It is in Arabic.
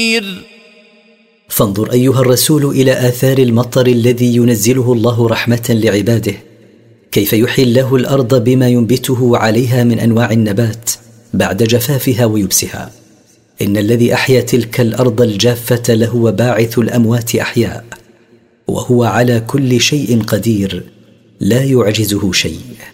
فانظر أيها الرسول إلى آثار المطر الذي ينزله الله رحمة لعباده، كيف يحيي الله الأرض بما ينبته عليها من أنواع النبات بعد جفافها ويبسها. إن الذي أحيا تلك الأرض الجافة لهو باعث الأموات أحياء، وهو على كل شيء قدير لا يعجزه شيء.